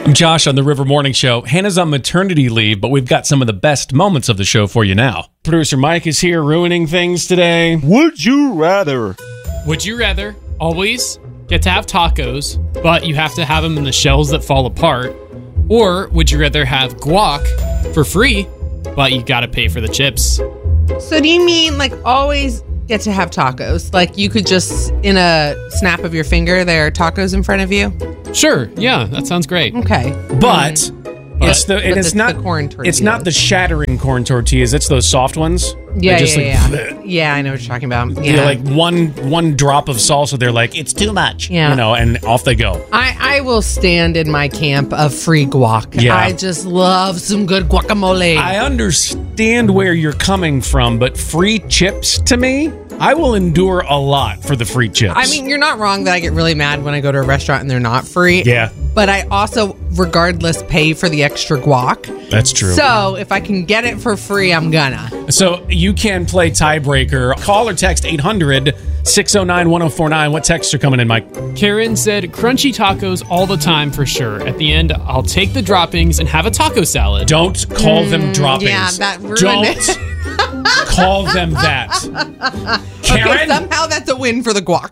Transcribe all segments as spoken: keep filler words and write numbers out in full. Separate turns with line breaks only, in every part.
Josh on the River Morning Show. Hannah's on maternity leave, but we've got some of the best moments of the show for you now. Producer Mike is here ruining things today.
Would you rather?
Would you rather always get to have tacos, but you have to have them in the shells that fall apart? Or would you rather have guac for free, but you gotta pay for the chips?
So do you mean like always get to have tacos? Like you could just, in a snap of your finger, there are tacos in front of you?
Sure, yeah, that sounds great.
Okay.
But
Mm.
it's the
But
and it's
it's
not
the corn
it's
tortillas.
not the shattering corn tortillas. It's those soft ones.
Yeah,
They just
yeah,
like,
yeah. Yeah, I know what you're talking about. Yeah.
They're like one one drop of salsa. They're like, it's too much.
Yeah.
You know, and off they go.
I, I will stand in my camp of free guac.
Yeah.
I just love some good guacamole.
I understand where you're coming from, but free chips to me, I will endure a lot for the free chips.
I mean, you're not wrong that I get really mad when I go to a restaurant and they're not free.
Yeah.
But I also, regardless, pay for the extra guac.
That's true.
So if I can get it for free, I'm gonna.
So you can play tiebreaker. Call or text eight hundred, six oh nine, one oh four nine. What texts are coming in, Mike?
Karen said, crunchy tacos all the time for sure. At the end, I'll take the droppings and have a taco salad.
Don't call them droppings.
yeah, that ruined
Don't
it.
call them that. Karen?
Okay, somehow that's a win for the guac.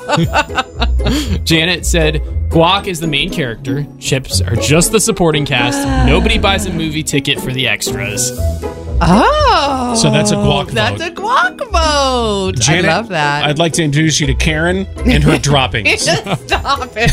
Janet said, guac is the main character. Chips are just the supporting cast. Nobody buys a movie ticket for the extras.
Oh.
So that's a guac vote.
That's a guac vote.
Janet,
I love that.
I'd like to introduce you to Karen and her droppings.
Stop it.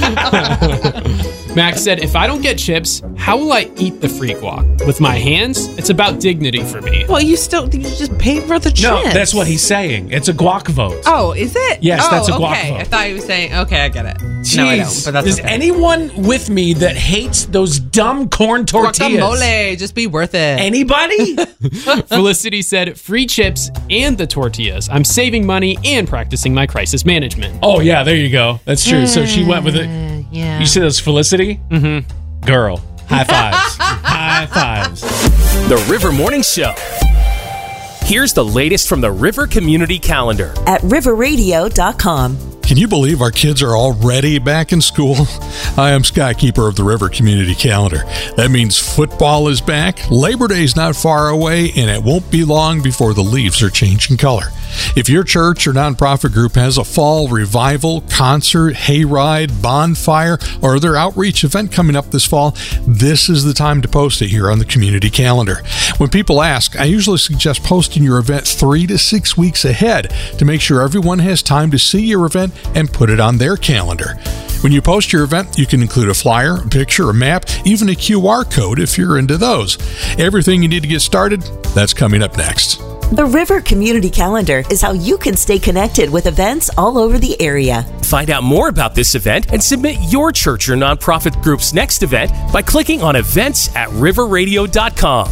Max said, if I don't get chips, how will I eat the free guac? With my hands? It's about dignity for me.
Well, you still, you just pay for the chips.
No, that's what he's saying. It's a guac vote.
Oh, is it?
Yes,
oh,
that's a guac
okay.
vote.
I thought he was saying, okay, I get it.
Jeez.
No, I don't, but that's
Is
okay.
anyone with me that hates those dumb corn tortillas?
Guacamole, just be worth it.
Anybody?
Felicity said, free chips and the tortillas. I'm saving money and practicing my crisis management.
Oh, yeah, there you go. That's true. So she went with it.
Yeah.
You said it was Felicity? Mm-hmm. Girl, high fives. High fives.
The River Morning Show. Here's the latest from the River Community Calendar
at river radio dot com.
Can you believe our kids are already back in school? I am Scott, keeper of the River Community Calendar. That means football is back, Labor Day is not far away, and it won't be long before the leaves are changing color. If your church or nonprofit group has a fall revival, concert, hayride, bonfire, or other outreach event coming up this fall, this is the time to post it here on the community calendar. When people ask, I usually suggest posting your event three to six weeks ahead to make sure everyone has time to see your event and put it on their calendar. When you post your event, you can include a flyer, a picture, a map, even a Q R code if you're into those. Everything you need to get started, that's coming up next.
The River Community Calendar is how you can stay connected with events all over the area.
Find out more about this event and submit your church or nonprofit group's next event by clicking on events at river radio dot com.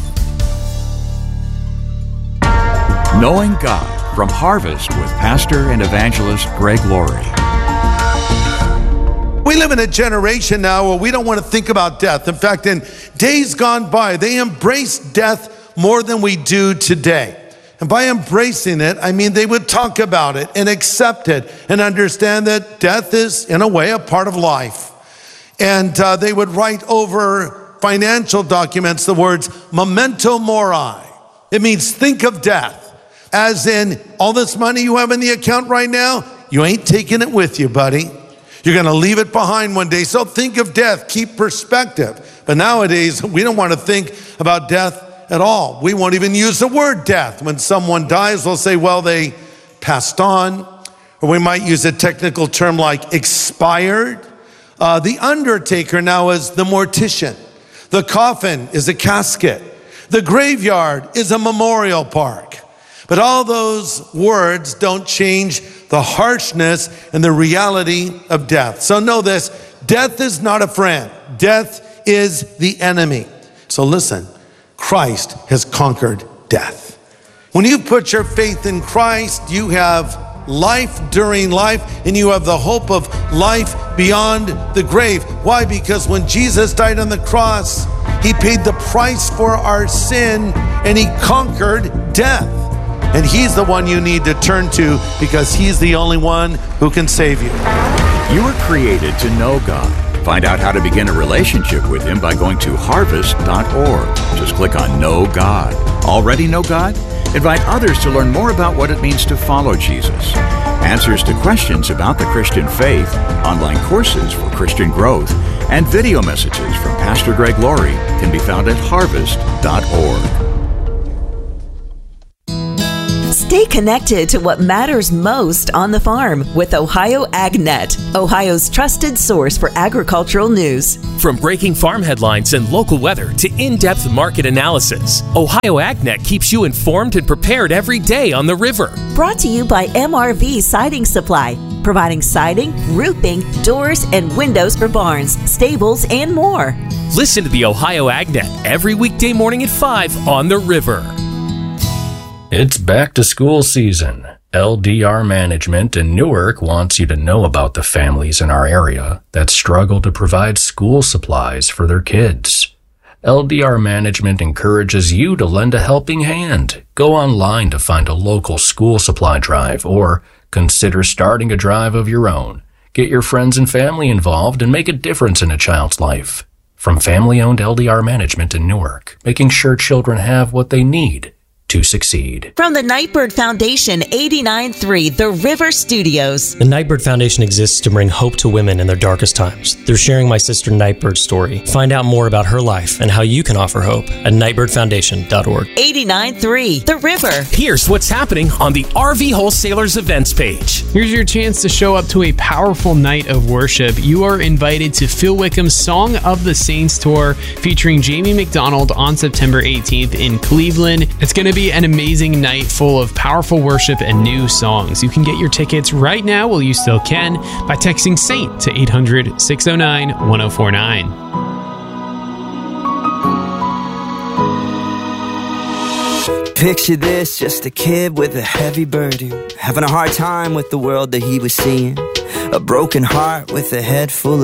Knowing God from Harvest with Pastor and Evangelist Greg Laurie.
We live in a generation now where we don't want to think about death. In fact, in days gone by, they embraced death more than we do today. And by embracing it, I mean they would talk about it and accept it and understand that death is, in a way, a part of life. And uh, they would write over financial documents the words memento mori. It means think of death. As in, all this money you have in the account right now, you ain't taking it with you, buddy. You're going to leave it behind one day. So think of death, keep perspective. But nowadays, we don't want to think about death at all. We won't even use the word death. When someone dies, we'll say, well, they passed on. Or we might use a technical term like expired. Uh, the undertaker now is the mortician. The coffin is a casket. The graveyard is a memorial park. But all those words don't change the harshness and the reality of death. So know this, death is not a friend. Death is the enemy. So listen, Christ has conquered death. When you put your faith in Christ, you have life during life, and you have the hope of life beyond the grave. Why? Because when Jesus died on the cross, he paid the price for our sin, and he conquered death. And he's the one you need to turn to because he's the only one who can save you.
You were created to know God. Find out how to begin a relationship with Him by going to harvest dot org. Just click on Know God. Already know God? Invite others to learn more about what it means to follow Jesus. Answers to questions about the Christian faith, online courses for Christian growth, and video messages from Pastor Greg Laurie can be found at harvest dot org.
Stay connected to what matters most on the farm with Ohio AgNet, Ohio's trusted source for agricultural news.
From breaking farm headlines and local weather to in-depth market analysis, Ohio AgNet keeps you informed and prepared every day on the river.
Brought to you by M R V Siding Supply, providing siding, roofing, doors, and windows for barns, stables, and more.
Listen to the Ohio AgNet every weekday morning at five on the river.
It's back to school season. L D R Management in Newark wants you to know about the families in our area that struggle to provide school supplies for their kids. L D R Management encourages you to lend a helping hand. Go online to find a local school supply drive or consider starting a drive of your own. Get your friends and family involved and make a difference in a child's life. From family-owned L D R Management in Newark, making sure children have what they need to succeed.
From the Nightbird Foundation, eighty-nine point three The River Studios.
The Nightbird Foundation exists to bring hope to women in their darkest times through sharing my sister Nightbird's story. Find out more about her life and how you can offer hope at nightbird foundation dot org.
eighty-nine point three The River.
Here's what's happening on the R V Wholesalers events page.
Here's your chance to show up to a powerful night of worship. You are invited to Phil Wickham's Song of the Saints tour featuring Jamie McDonald on September eighteenth in Cleveland. It's going to be an amazing night full of powerful worship and new songs. You can get your tickets right now while you still can by texting SAINT to eight hundred, six oh nine, one oh four nine.
Picture this, just a kid with a heavy burden, having a hard time with the world that he was seeing. A broken heart with a head full of